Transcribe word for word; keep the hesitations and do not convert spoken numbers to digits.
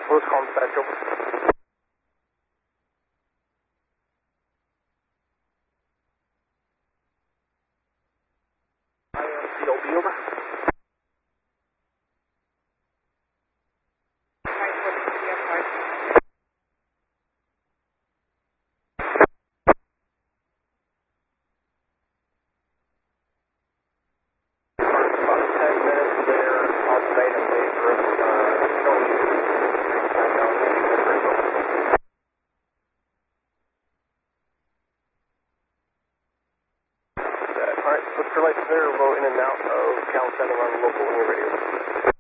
Lose contact, over. I am C O B, over.